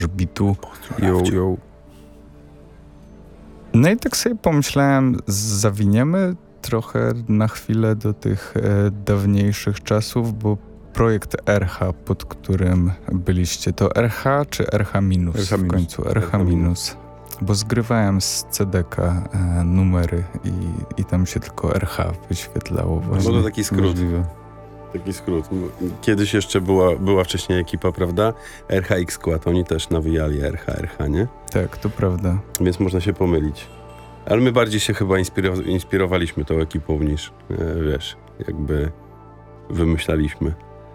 bitu. Yo. No i tak sobie pomyślałem, zawiniemy trochę na chwilę do tych dawniejszych czasów, bo projekt RH, pod którym byliście, to RH czy RH minus w końcu? RH minus. Bo zgrywałem z CDK numery i tam się tylko RH wyświetlało właśnie. No to taki skrót. Taki skrót. Kiedyś jeszcze była wcześniej ekipa, prawda? RHX Skład, oni też nawijali RH, nie? Tak, to prawda. Więc można się pomylić. Ale my bardziej się chyba inspirowaliśmy tą ekipą niż, wiesz, jakby wymyślaliśmy.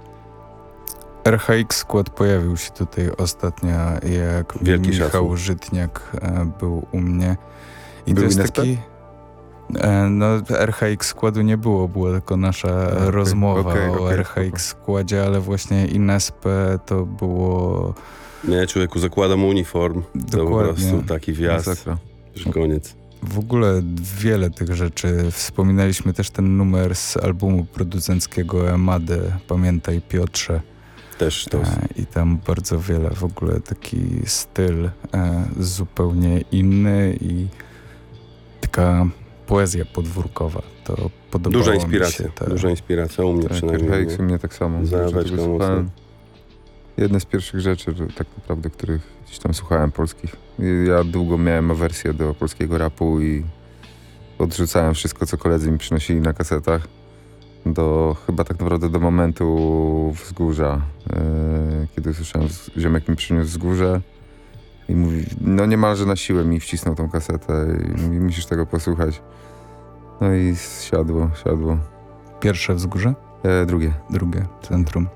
RHX Skład pojawił się tutaj ostatnio, jak Wielki Michał szacun. Żytniak był u mnie. I Był to jest Inespe? taki... No, RHX Składu nie było, była tylko nasza rozmowa o RHX Składzie, ale właśnie Inespe to było... Nie, człowieku, zakładam uniform. Dokładnie. To po prostu taki wjazd, że koniec. W ogóle wiele tych rzeczy. Wspominaliśmy też ten numer z albumu producenckiego Emadę, Pamiętaj Piotrze. Też to. I tam bardzo wiele, w ogóle taki styl zupełnie inny i taka poezja podwórkowa. To podobało Duża mi się. Duża inspiracja u mnie przynajmniej. RHX u mnie tak samo. Zajaweczka mocno. Jedne z pierwszych rzeczy, tak naprawdę, których gdzieś tam słuchałem polskich. Ja długo miałem awersję do polskiego rapu i odrzucałem wszystko, co koledzy mi przynosili na kasetach. Chyba tak naprawdę do momentu Wzgórza, kiedy usłyszałem, ziomek mi przyniósł Wzgórze i mówi, no niemalże na siłę mi wcisnął tą kasetę i mówi, musisz tego posłuchać. No i siadło. Pierwsze Wzgórze? Drugie. Centrum.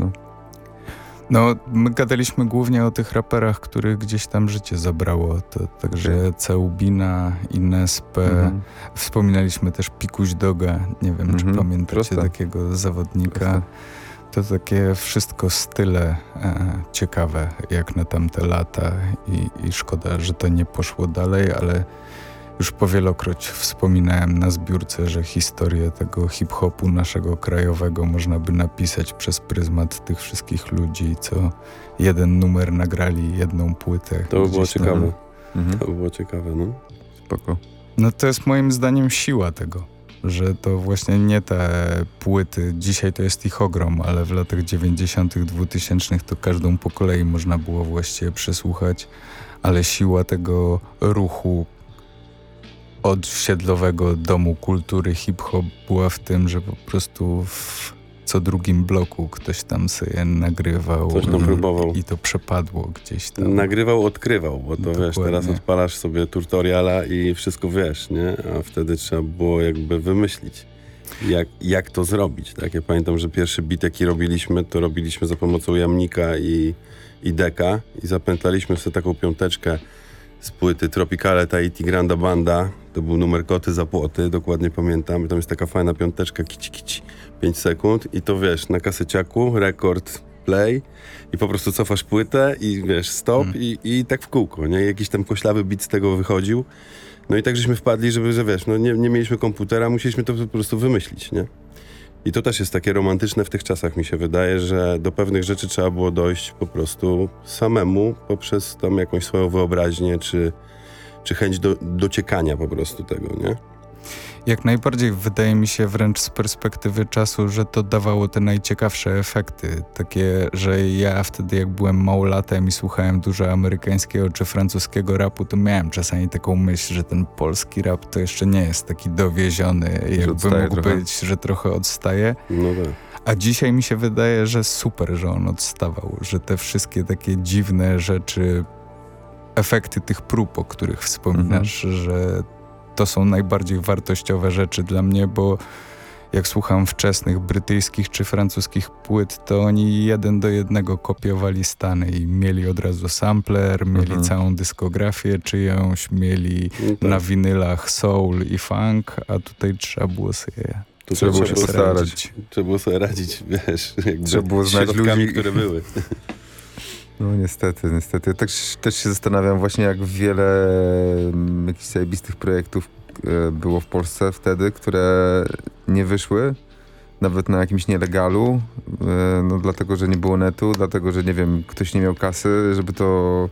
No, my gadaliśmy głównie o tych raperach, których gdzieś tam życie zabrało. Także Ceubina, Inespe. Wspominaliśmy też Pikuś Doga. Nie wiem, czy pamiętacie takiego zawodnika. To takie wszystko style ciekawe, jak na tamte lata. I szkoda, że to nie poszło dalej, ale już powielokroć wspominałem na zbiórce, że historię tego hip-hopu naszego krajowego można by napisać przez pryzmat tych wszystkich ludzi, co jeden numer nagrali, jedną płytę. To by było tam. ciekawe. To by było ciekawe, no. Spoko. No to jest moim zdaniem siła tego, że to właśnie nie te płyty, dzisiaj to jest ich ogrom, ale w latach 90., 2000 to każdą po kolei można było właściwie przesłuchać, ale siła tego ruchu osiedlowego domu kultury hip-hop była w tym, że po prostu w co drugim bloku ktoś tam sobie nagrywał. Coś tam próbował. I to przepadło gdzieś tam. Nagrywał, odkrywał, bo to Dokładnie. wiesz, teraz odpalasz sobie tutoriala i wszystko wiesz, nie? A wtedy trzeba było jakby wymyślić, jak to zrobić, tak? Ja pamiętam, że pierwszy beat, jaki robiliśmy za pomocą jamnika i deka i zapętlaliśmy sobie taką piąteczkę z płyty Tropicale Tahiti Granda Banda. To był numer Koty za płoty, dokładnie pamiętam. Tam jest taka fajna piąteczka, kici, 5 sekund i to wiesz, na kaseciaku, rekord, play i po prostu cofasz płytę i wiesz, stop i tak w kółko, nie? Jakiś tam koślawy beat z tego wychodził. No i tak żeśmy wpadli, że wiesz, no nie mieliśmy komputera, musieliśmy to po prostu wymyślić, nie? I to też jest takie romantyczne w tych czasach, mi się wydaje, że do pewnych rzeczy trzeba było dojść po prostu samemu, poprzez tam jakąś swoją wyobraźnię, czy chęć dociekania po prostu tego, nie? Jak najbardziej wydaje mi się wręcz z perspektywy czasu, że to dawało te najciekawsze efekty. Takie, że ja wtedy jak byłem małolatem i słuchałem dużo amerykańskiego czy francuskiego rapu, to miałem czasami taką myśl, że ten polski rap to jeszcze nie jest taki dowieziony, jakby mógł być, że trochę odstaje. No tak. A dzisiaj mi się wydaje, że super, że on odstawał, że te wszystkie takie dziwne rzeczy, efekty tych prób, o których wspominasz, że to są najbardziej wartościowe rzeczy dla mnie, bo jak słucham wczesnych brytyjskich czy francuskich płyt, to oni 1:1 kopiowali Stany i mieli od razu sampler, mieli całą dyskografię czyjąś, mieli na winylach soul i funk, a tutaj trzeba było sobie... Trzeba było się starać. Trzeba było sobie radzić, wiesz, trzeba było znać środkami, ludzi, które były. No niestety. Też się zastanawiam właśnie, jak wiele jakichś zajebistych projektów było w Polsce wtedy, które nie wyszły, nawet na jakimś nielegalu, no dlatego, że nie było netu, dlatego, że nie wiem, ktoś nie miał kasy, żeby to